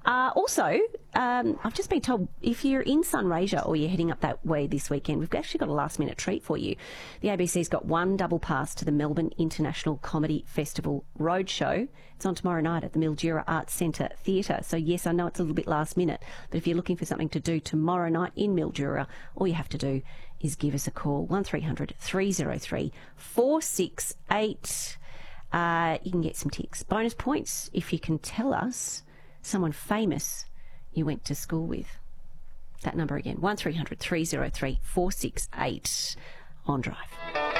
Also, I've just been told if you're in Sunraysia or you're heading up that way this weekend, we've actually got a last-minute treat for you. The ABC's got one double pass to the Melbourne International Comedy Festival Roadshow. It's on tomorrow night at the Mildura Arts Centre Theatre. So, yes, I know it's a little bit last minute, but if you're looking for something to do tomorrow night in Mildura, all you have to do is give us a call, 1300 303 468. You can get some ticks. Bonus points if you can tell us someone famous you went to school with. That number again, 1300 303 468 on Drive.